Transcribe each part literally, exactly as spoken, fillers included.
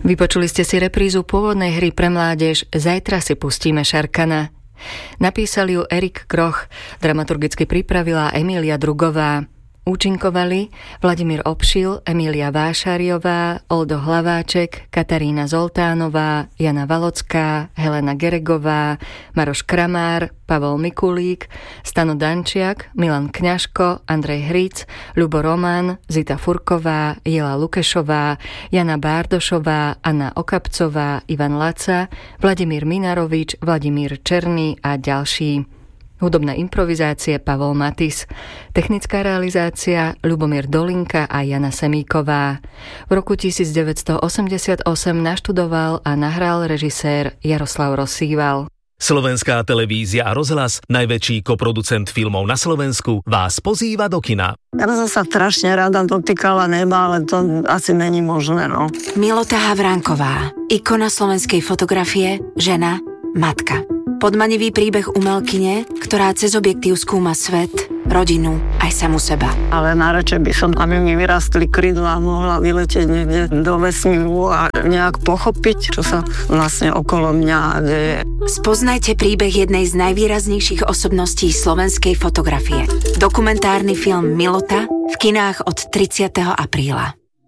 Vypočuli ste si reprízu pôvodnej hry pre mládež Zajtra si pustíme Šarkana. Napísali ju Erik Kroch, dramaturgicky pripravila Emília Drugová. Účinkovali Vladimír Obšil, Emília Vášariová, Oldo Hlaváček, Katarína Zoltánová, Jana Valocká, Helena Geregová, Maroš Kramár, Pavol Mikulík, Stano Dančiak, Milan Kňažko, Andrej Hric, Ľubo Roman, Zita Furková, Jela Lukešová, Jana Bárdošová, Anna Okapcová, Ivan Laca, Vladimír Minarovič, Vladimír Černý a ďalší. Hudobná improvizácie Pavol Matis, technická realizácia Ľubomír Dolinka a Jana Semíková. V roku devätnásťstoosemdesiatosem naštudoval a nahral režisér Jaroslav Rozsýval. Slovenská televízia a rozhlas, najväčší koproducent filmov na Slovensku, vás pozýva do kina. Ja som sa strašne rada dotýkala neba, ale to asi není možné, no. Milota Havránková, ikona slovenskej fotografie, žena, matka. Podmanivý príbeh umelkyne, ktorá cez objektív skúma svet, rodinu aj samu seba. Ale najradšej by som, aby mi vyrastli krydlá, mohla vyletieť niekde do vesmíru a nejak pochopiť, čo sa vlastne okolo mňa deje. Spoznajte príbeh jednej z najvýraznejších osobností slovenskej fotografie. Dokumentárny film Milota v kinách od tridsiateho apríla.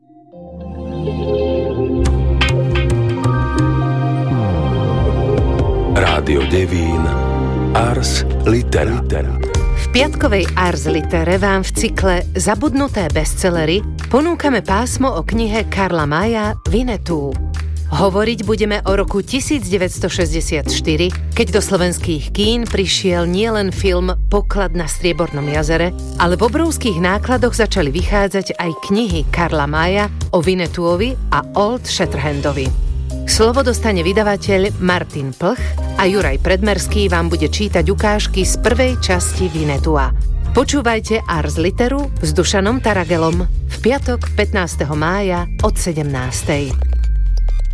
Rádio Devín Ars Litera. V piatkovej Ars Litere vám v cykle Zabudnuté bestsellery ponúkame pásmo o knihe Karla Maya Winnetou. Hovoriť budeme o roku devätnásťstošesťdesiatštyri, keď do slovenských kín prišiel nielen film Poklad na Striebornom jazere, ale v obrovských nákladoch začali vychádzať aj knihy Karla Maya o Winnetouovi a Old Shatterhandovi. Slovo dostane vydavateľ Martin Plch a Juraj Predmerský vám bude čítať ukážky z prvej časti Winnetoua. Počúvajte Ars Literu s Dušanom Taragelom v piatok pätnásteho mája od sedemnástej.